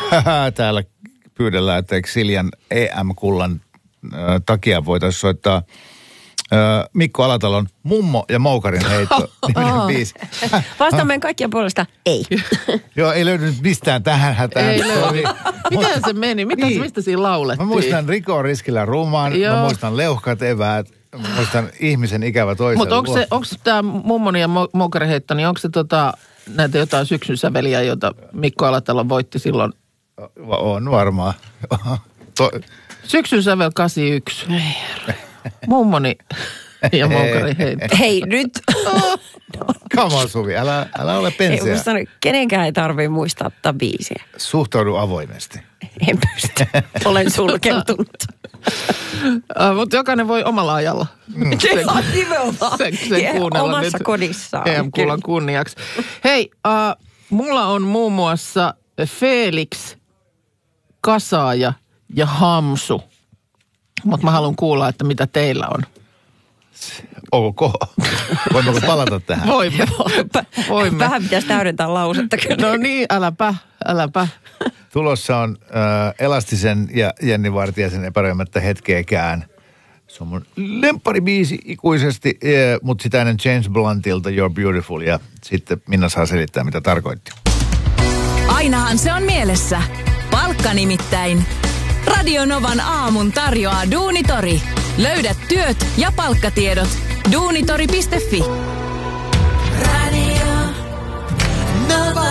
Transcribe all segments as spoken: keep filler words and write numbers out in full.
Täällä pyydellään, että Siljan E M-kullan äh, takia voitaisiin soittaa äh, Mikko Alatalon Mummo ja Moukarin heitto niminen biisi. Vastaamme kaikkien puolesta ei. Joo, ei löydy mistään tähän hätään. Ei löydy. Miten se meni? Mitä, niin. Mistä siinä laulettiin? Mä muistan Riko Riskilän Rumaan, Joo. mä muistan Leuhkat eväät, mä muistan Ihmisen ikävä toisella. Mutta onko, se, onko tämä Mummon ja Moukarin heitto, niin onko se tota, näitä jotain syksyn säveliä, joita Mikko Alatalo voitti silloin? On varmaan. To... Syksyn sävel kahdeksankymmentäyksi. Mummoni ja Moukarin heitto. Hei nyt. Come on Suvi, älä, älä ole penseä. Ei, sanon, kenenkään ei tarvitse muistaa tätä biisiä. Suhtaudu avoimesti. En pysty. Olen sulkeutunut. uh, Mutta jokainen voi omalla ajalla. Mm. Nimenomaan. Sen, sen kuunnella omassa nyt kodissaan. E M-kullan kunniaksi. Hei, uh, mulla on muun muassa Felix, Kasaaja ja Hamsu. Mutta mä haluan kuulla, että mitä teillä on. Ok. Voimmeko palata tähän? Voimme. Voimme. Vähän pitäisi täydentää lausetta kyllä. No niin, äläpä, äläpä. Tulossa on äh, Elastisen ja Jenni Vartiaisen epäröimättä hetkeäkään. Se on mun lempparibiisi ikuisesti, äh, mutta sitä ennen James Bluntilta You're Beautiful ja sitten Minna saa selittää, mitä tarkoitti. Ainahan se on mielessä. Palkka nimittäin. Radio Novan aamun tarjoaa Duunitori. Löydät työt ja palkkatiedot duunitori piste fi. Radio Nova.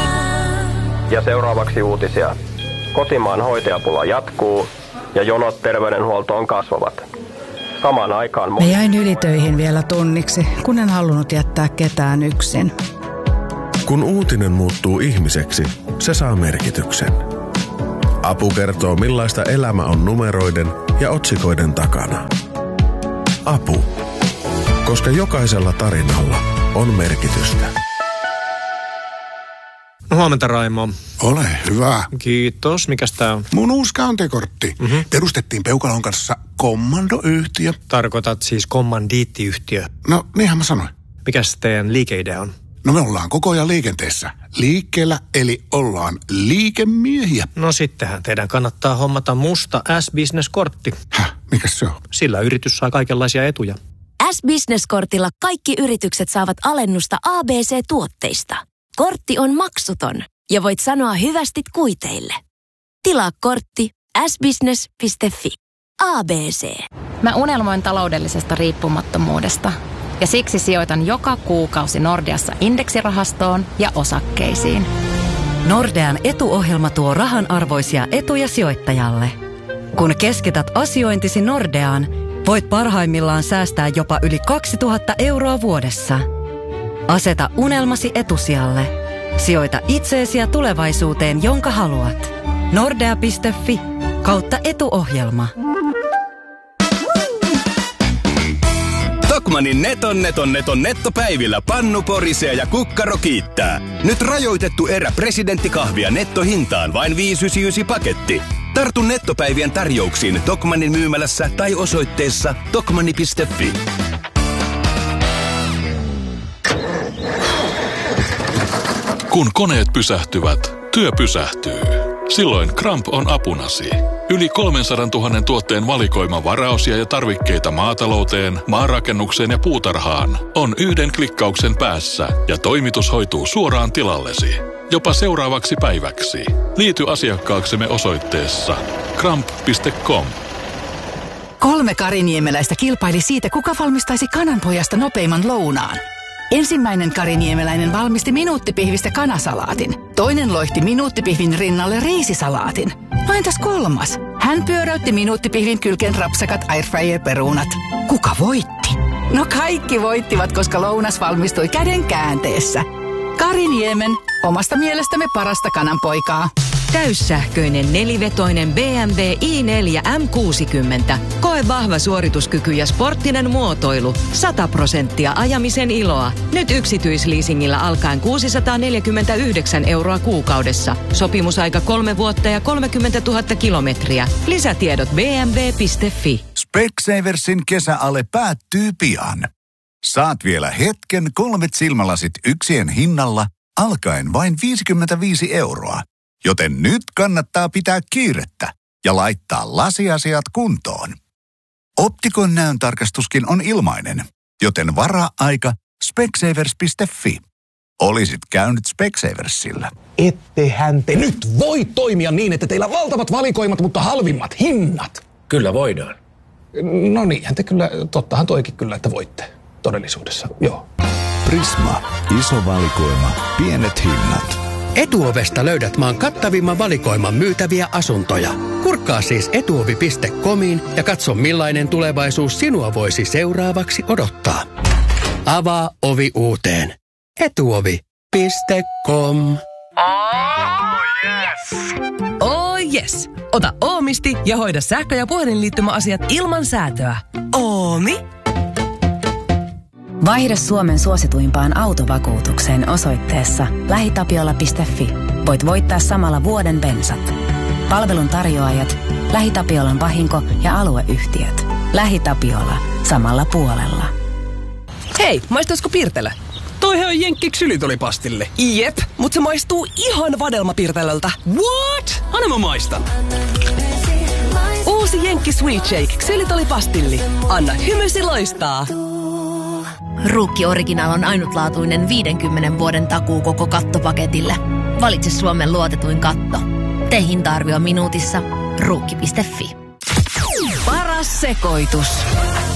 Ja seuraavaksi uutisia. Kotimaan hoitajapula jatkuu ja jonot terveydenhuoltoon kasvavat. Samaan aikaan... Mä jäin ylitöihin vielä tunniksi, kun en halunnut jättää ketään yksin. Kun uutinen muuttuu ihmiseksi, se saa merkityksen. Apu kertoo, millaista elämä on numeroiden ja otsikoiden takana. Apu. Koska jokaisella tarinalla on merkitystä. Huomenta, Raimo. Ole hyvä. Kiitos. Mikäs tää on? Mun uusi käyntikortti. Mm-hmm. Perustettiin Peukalon kanssa kommandoyhtiö. Tarkoitat siis kommandiittiyhtiö? No, niinhän mä sanoin. Mikäs teidän liikeidea on? No me ollaan koko ajan liikenteessä. Liikkeellä, eli ollaan liikemiehiä. No sittenhän teidän kannattaa hommata musta S-Business-kortti. Häh? Mikäs se on? Sillä yritys saa kaikenlaisia etuja. S-Business-kortilla kaikki yritykset saavat alennusta A B C-tuotteista. Kortti on maksuton ja voit sanoa hyvästit kuiteille. Tilaa kortti s business piste fi. A B C. Mä unelmoin taloudellisesta riippumattomuudesta ja siksi sijoitan joka kuukausi Nordeassa indeksirahastoon ja osakkeisiin. Nordean etuohjelma tuo rahan arvoisia etuja sijoittajalle. Kun keskität asiointisi Nordeaan, voit parhaimmillaan säästää jopa yli kaksituhatta euroa vuodessa. Aseta unelmasi etusijalle. Sijoita itseesi ja tulevaisuuteen, jonka haluat. Nordea piste fi kautta etuohjelma. Tokmannin neton neton neton nettopäivillä pannu porisee ja kukkaro kiittää. Nyt rajoitettu erä presidenttikahvia nettohintaan vain viisi yhdeksänkymmentäyhdeksän paketti. Tartu nettopäivien tarjouksiin Tokmannin myymälässä tai osoitteessa tokmanni piste fi. Kun koneet pysähtyvät, työ pysähtyy. Silloin Kramp on apunasi. Yli kolmesataatuhatta tuotteen valikoima varaosia ja tarvikkeita maatalouteen, maanrakennukseen ja puutarhaan on yhden klikkauksen päässä ja toimitus hoituu suoraan tilallesi. Jopa seuraavaksi päiväksi. Liity asiakkaaksemme osoitteessa kramp piste com. Kolme kariniemeläistä kilpaili siitä, kuka valmistaisi kananpojasta nopeimman lounaan. Ensimmäinen kariniemeläinen valmisti minuuttipihvistä kanasalaatin. Toinen loihti minuuttipihvin rinnalle riisisalaatin. No entäs kolmas? Hän pyöräytti minuuttipihvin kylkeen rapsakat airfryer-perunat. Kuka voitti? No kaikki voittivat, koska lounas valmistui käden käänteessä. Kariniemen, omasta mielestämme parasta kananpoikaa. Täyssähköinen nelivetoinen B M W i neljä M kuusikymmentä. Koe vahva suorituskyky ja sporttinen muotoilu. sata prosenttia ajamisen iloa. Nyt yksityisleasingillä alkaen kuusisataaneljäkymmentäyhdeksän euroa kuukaudessa. Sopimusaika kolme vuotta ja kolmekymmentätuhatta kilometriä. Lisätiedot b m w piste fi. Specsaversin kesäale päättyy pian. Saat vielä hetken kolmet silmälasit yksien hinnalla alkaen vain viisikymmentäviisi euroa. joten nyt kannattaa pitää kiirettä ja laittaa lasiasiat kuntoon. Optikon näöntarkastuskin on ilmainen, joten varaa aika specsavers piste fi. Olisit käynyt Specsaversilla. Ettehän te nyt voi toimia niin, että teillä on valtavat valikoimat, mutta halvimmat hinnat. Kyllä voidaan. No niinhän te kyllä, tottahan toikin kyllä, että voitte todellisuudessa, joo. Prisma. Iso valikoima. Pienet hinnat. Etuovesta löydät maan kattavimman valikoiman myytäviä asuntoja. Kurkkaa siis etuovi piste comiin ja katso millainen tulevaisuus sinua voisi seuraavaksi odottaa. Avaa ovi uuteen. etuovi piste com. Oh yes! Oh yes! Ota Oomisti ja hoida sähkö- ja puhelinliittymäasiat ilman säätöä. Oomi. Vaihda Suomen suosituimpaan autovakuutukseen osoitteessa lähitapiola piste fi. Voit voittaa samalla vuoden bensat. Palvelun tarjoajat, LähiTapiolan vahinko- ja alueyhtiöt. LähiTapiola. Samalla puolella. Hei, maistuisiko Pirtelö? Toihan on Jenkki ksylitolipastille. Jep, mutta se maistuu ihan vadelmapirtelöltä. What? Anna mä maistan. Uusi Jenkki Sweet Shake ksylitolipastilli. Anna hymysi loistaa. Ruukki Original on ainutlaatuinen viidenkymmenen vuoden takuu koko kattopaketille. Valitse Suomen luotetuin katto. Tee hinta-arvio minuutissa. Ruukki piste fi. Paras sekoitus.